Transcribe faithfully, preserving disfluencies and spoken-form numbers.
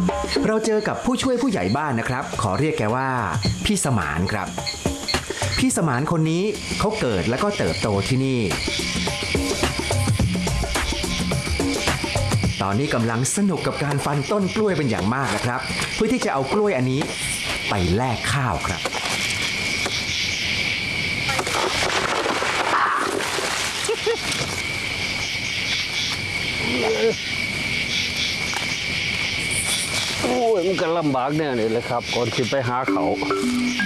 เราเจอกับผู้ช่วยผู้ใหญ่บ้านนะครับ ขอเรียกแกว่าพี่สมานครับพี่สมานคนนี้เขาเกิดแล้วก็เติบโตที่นี่ตอนนี้กำลังสนุกกับการฟันต้นกล้วยเป็นอย่างมากนะครับเพื่อที่จะเอากล้วยอันนี้ไปแลกข้าวครับโอ้ยมันก็ลำบากแน่เลยแหละครับก่อนที่ไปหาเขา